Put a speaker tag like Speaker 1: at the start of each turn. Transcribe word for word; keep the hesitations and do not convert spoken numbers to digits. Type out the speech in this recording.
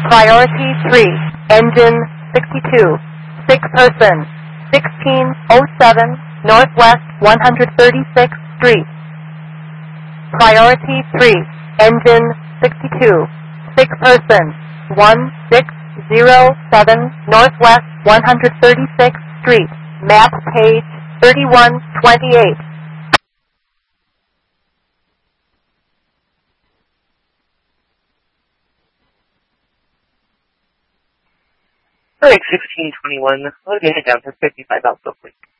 Speaker 1: Priority three, engine sixty-two, sick person, sixteen oh seven Northwest one hundred thirty-sixth Street. Priority three, engine sixty-two, sick person, one six zero seven Northwest one hundred thirty-sixth Street, map page thirty-one twenty-eight.
Speaker 2: Alright, sixteen twenty-one, load head down to fifty-five Alpha, please.